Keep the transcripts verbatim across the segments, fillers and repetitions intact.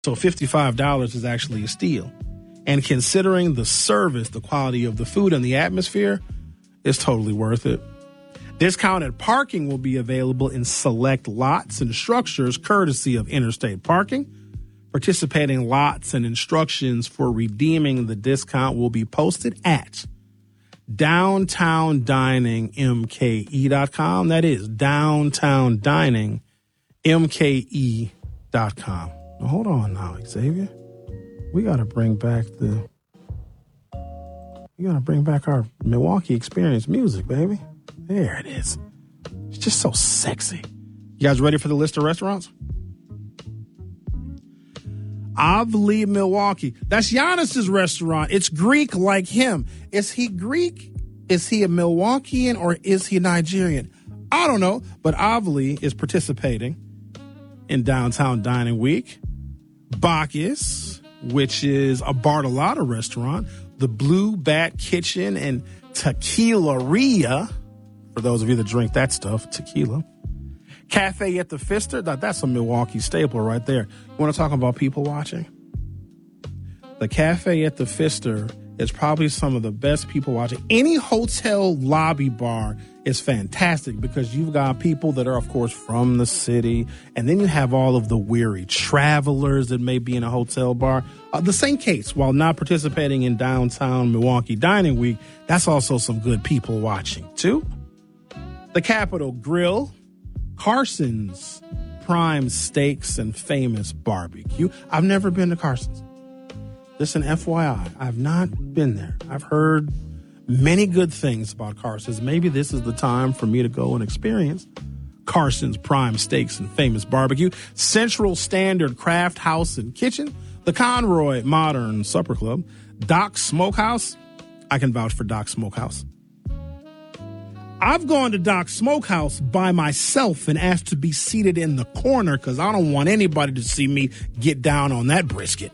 So fifty-five dollars is actually a steal. And considering the service, the quality of the food, and the atmosphere, it's totally worth it. Discounted parking will be available in select lots and structures courtesy of Interstate Parking. Participating lots and instructions for redeeming the discount will be posted at downtown dining m k e dot com. That is downtown dining m k e dot com. Now, hold on now, Xavier. We got to bring back the, we got to bring back our Milwaukee Experience music, baby. There it is. It's just so sexy. You guys ready for the list of restaurants? Avli Milwaukee. That's Giannis's restaurant. It's Greek like him. Is he Greek? Is he a Milwaukeean or is he Nigerian? I don't know, but Avli is participating in Downtown Dining Week. Bacchus, which is a Bartolotta restaurant, the Blue Bat Kitchen and Tequileria, for those of you that drink that stuff, tequila. Cafe at the Pfister, that, that's a Milwaukee staple right there. You want to talk about people watching? The Cafe at the Pfister is probably some of the best people watching. Any hotel lobby bar is fantastic because you've got people that are, of course, from the city, and then you have all of the weary travelers that may be in a hotel bar. Uh, the same case, while not participating in Downtown Milwaukee Dining Week, that's also some good people watching, too. The Capitol Grill, Carson's Prime Steaks and Famous Barbecue. I've never been to Carson's. Just an F Y I, I've not been there. I've heard many good things about Carson's. Maybe this is the time for me to go and experience Carson's Prime Steaks and Famous Barbecue, Central Standard Craft House and Kitchen, the Conroy Modern Supper Club, Doc's Smokehouse. I can vouch for Doc's Smokehouse. I've gone to Doc's Smokehouse by myself and asked to be seated in the corner because I don't want anybody to see me get down on that brisket.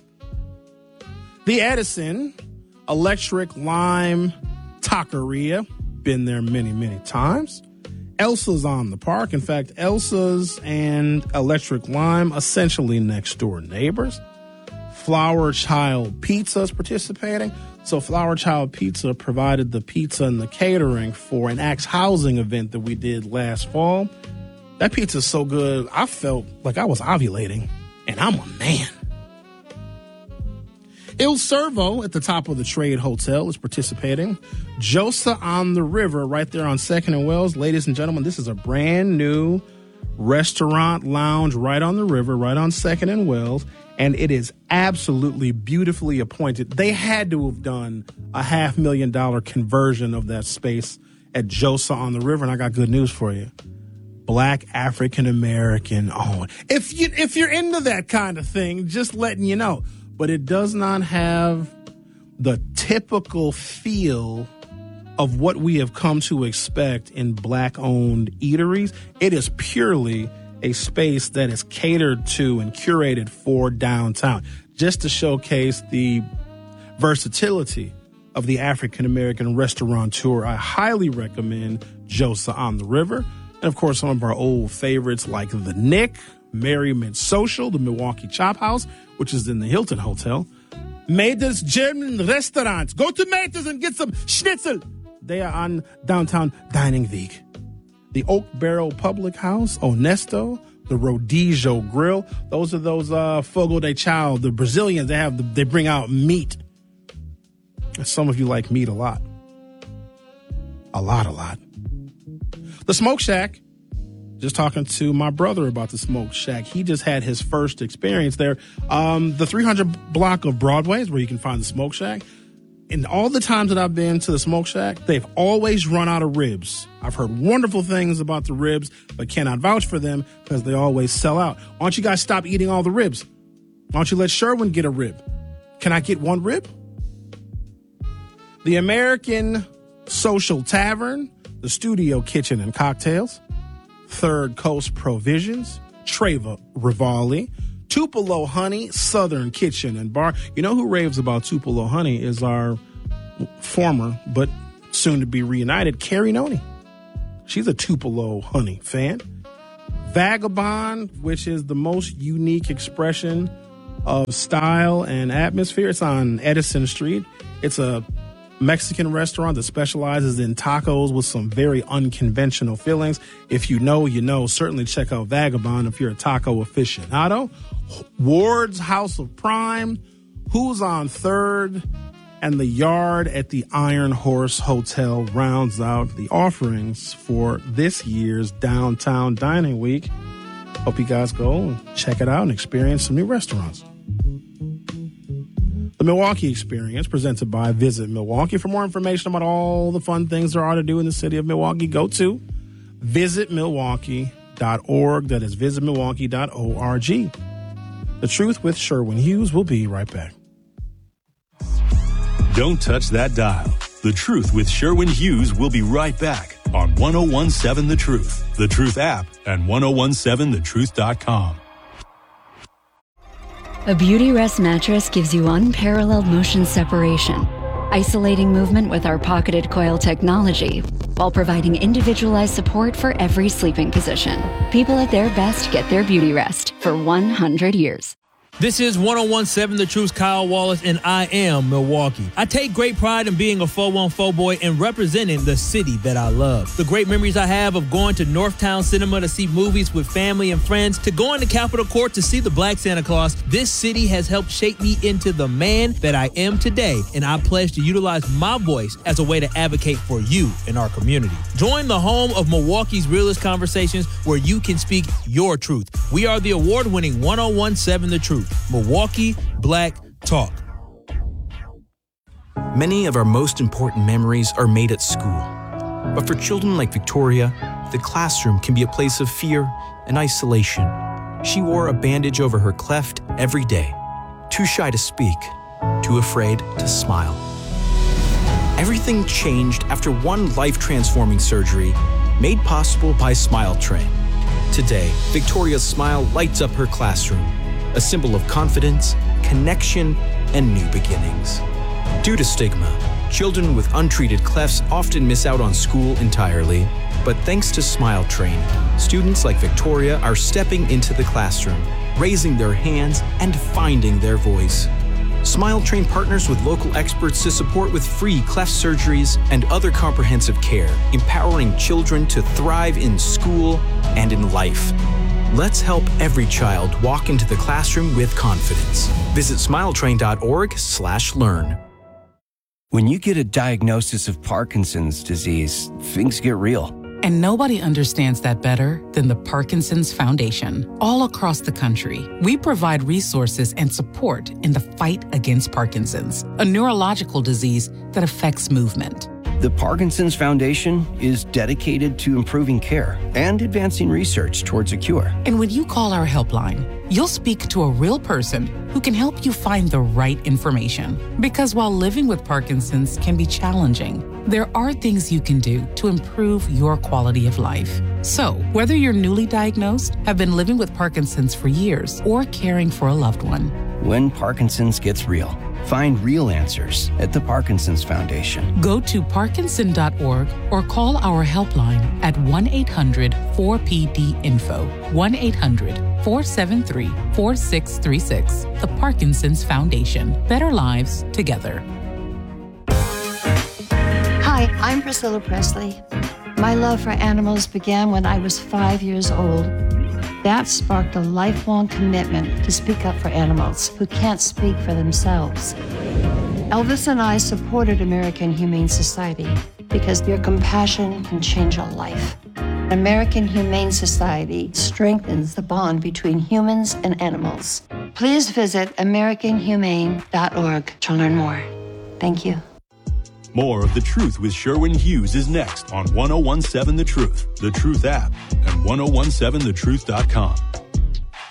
The Edison Electric Lime Taqueria, been there many, many times. Elsa's on the Park. In fact, Elsa's and Electric Lime, essentially next door neighbors. Flower Child Pizza is participating. So Flower Child Pizza provided the pizza and the catering for an Axe Housing event that we did last fall. That pizza is so good, I felt like I was ovulating, and I'm a man. Il Servo at the top of the Trade Hotel is participating. Josa on the River right there on second and Wells. Ladies and gentlemen, this is a brand new restaurant lounge right on the river, right on second and Wells, and it is absolutely beautifully appointed. They had to have done a half million dollar conversion of that space at Josa on the River, and I got good news for you. Black African American owned. If you if you're into that kind of thing, just letting you know. But it does not have the typical feel of what we have come to expect in black-owned eateries. It is purely a space that is catered to and curated for downtown, just to showcase the versatility of the African-American restaurateur. I highly recommend Josa on the River. And, of course, some of our old favorites like The Nick, Merriment Social, the Milwaukee Chop House, which is in the Hilton Hotel. Mater's German Restaurants. Go to Mater's and get some schnitzel. They are on Downtown Dining Week. The Oak Barrel Public House, Onesto, the Rodizio Grill. Those are those uh, Fogo de Chao, the Brazilians. They have the, they bring out meat. Some of you like meat a lot. A lot, a lot. The Smoke Shack. Just talking to my brother about the Smoke Shack. He just had his first experience there. Um, the three hundred block of Broadway is where you can find the Smoke Shack. And all the times that I've been to the Smoke Shack, they've always run out of ribs. I've heard wonderful things about the ribs, but cannot vouch for them because they always sell out. Why don't you guys stop eating all the ribs? Why don't you let Sherwin get a rib? Can I get one rib? The American Social Tavern, the Studio Kitchen and Cocktails, Third Coast Provisions, Treva Rivali, Tupelo Honey, Southern Kitchen and Bar. You know who raves about Tupelo Honey is our former, but soon to be reunited, Carrie Noni. She's a Tupelo Honey fan. Vagabond, which is the most unique expression of style and atmosphere. It's on Edison Street. It's a Mexican restaurant that specializes in tacos with some very unconventional fillings. If you know, you know. Certainly check out Vagabond if you're a taco aficionado. Ward's House of Prime, Who's on Third, and The Yard at the Iron Horse Hotel rounds out the offerings for this year's Downtown Dining Week. Hope you guys go and check it out and experience some new restaurants. The Milwaukee Experience, presented by Visit Milwaukee. For more information about all the fun things there are to do in the city of Milwaukee, go to visit milwaukee dot org. That is visit milwaukee dot org. The Truth with Sherwin Hughes will be right back. Don't touch that dial. The Truth with Sherwin Hughes will be right back on one oh one seven The Truth, The Truth app, and ten seventeen the truth dot com. A Beautyrest mattress gives you unparalleled motion separation, isolating movement with our pocketed coil technology, while providing individualized support for every sleeping position. People at their best get their Beautyrest for one hundred years. This is ten seventeen The Truth's Kyle Wallace, and I am Milwaukee. I take great pride in being a four one four boy and representing the city that I love. The great memories I have of going to Northtown Cinema to see movies with family and friends, to going to Capitol Court to see the Black Santa Claus, this city has helped shape me into the man that I am today, and I pledge to utilize my voice as a way to advocate for you in our community. Join the home of Milwaukee's realest conversations where you can speak your truth. We are the award-winning ten seventeen The Truth. Milwaukee Black Talk. Many of our most important memories are made at school. But for children like Victoria, the classroom can be a place of fear and isolation. She wore a bandage over her cleft every day, too shy to speak, too afraid to smile. Everything changed after one life-transforming surgery made possible by Smile Train. Today, Victoria's smile lights up her classroom, a symbol of confidence, connection, and new beginnings. Due to stigma, children with untreated clefts often miss out on school entirely. But thanks to Smile Train, students like Victoria are stepping into the classroom, raising their hands, and finding their voice. Smile Train partners with local experts to support with free cleft surgeries and other comprehensive care, empowering children to thrive in school and in life. Let's help every child walk into the classroom with confidence. Visit smiletrain.org slash learn. When you get a diagnosis of Parkinson's disease, things get real. And nobody understands that better than the Parkinson's Foundation. All across the country, we provide resources and support in the fight against Parkinson's, a neurological disease that affects movement. The Parkinson's Foundation is dedicated to improving care and advancing research towards a cure. And when you call our helpline, you'll speak to a real person who can help you find the right information. Because while living with Parkinson's can be challenging, there are things you can do to improve your quality of life. So, whether you're newly diagnosed, have been living with Parkinson's for years, or caring for a loved one, when Parkinson's gets real, find real answers at the Parkinson's Foundation. Go to parkinson dot org or call our helpline at one eight hundred four P D info, one eight hundred four seven three four six three six. The Parkinson's Foundation. Better lives together. Hi, I'm Priscilla Presley. My love for animals began when I was five years old. That sparked a lifelong commitment to speak up for animals who can't speak for themselves. Elvis and I supported American Humane Society because your compassion can change a life. American Humane Society strengthens the bond between humans and animals. Please visit american humane dot org to learn more. Thank you. More of The Truth with Sherwin Hughes is next on ten seventeen The Truth, The Truth app, and ten seventeen the truth dot com.